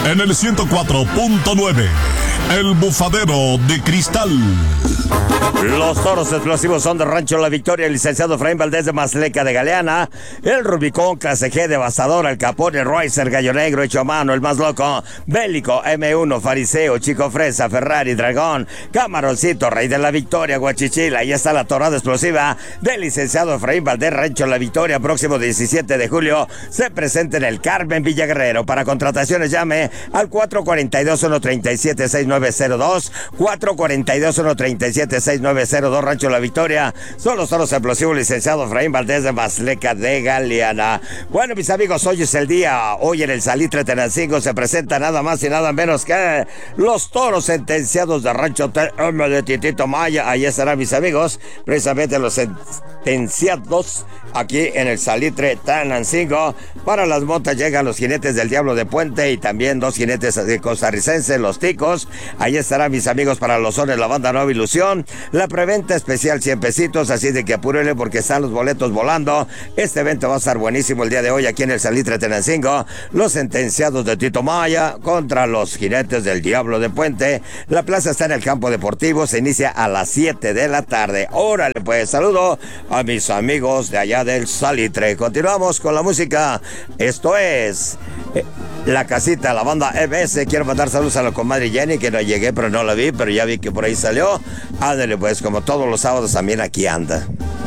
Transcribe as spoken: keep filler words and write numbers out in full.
en el ciento cuatro punto nueve. El Bufadero de Cristal. Los toros explosivos son de Rancho La Victoria, el licenciado Efraín Valdés de Masleca de Galeana, el Rubicón Clase G Devastador, el Capone Roycer, Gallo Negro hecho a mano, el más loco, Bélico, eme uno, Fariseo, Chico Fresa, Ferrari, Dragón, Camaroncito, Rey de la Victoria, Guachichila. Ahí está la torada explosiva del licenciado Efraín Valdés, Rancho La Victoria, próximo diecisiete de julio, se presenta en el Carmen Villaguerrero. Para contrataciones llame al cuatro cuatro dos, uno tres siete, seis nueve cero dos, cuatro cuatro dos, uno tres siete, seis nueve cero dos, Rancho La Victoria. Son los toros explosivos, licenciado Efraín Valdés de Masleca de Galeana. Bueno, mis amigos, hoy es el día. Hoy en el Salitre Tenancingo se presenta nada más y nada menos que los toros sentenciados de Rancho T M de Titito Maya. Ahí estarán, mis amigos, precisamente los sentenciados aquí en el Salitre Tenancingo. Para las montas llegan los jinetes del Diablo de Puente y también dos jinetes de costarricense, los ticos. Ahí estarán, mis amigos, para los sones, la banda Nueva Ilusión. La preventa especial cien pesitos, así de que apúrenle porque están los boletos volando. Este evento va a estar buenísimo el día de hoy aquí en el Salitre Tenancingo. Los sentenciados de Tito Maya contra los jinetes del Diablo de Puente. La plaza está en el campo deportivo, se inicia a las siete de la tarde. Órale pues, saludo a mis amigos de allá del Salitre. Continuamos con la música. Esto es eh, La Casita, la banda E S. Quiero mandar saludos a la comadre Jenny, que no llegué pero no la vi, pero ya vi que por ahí salió. Ándale pues, como todos los sábados también aquí anda.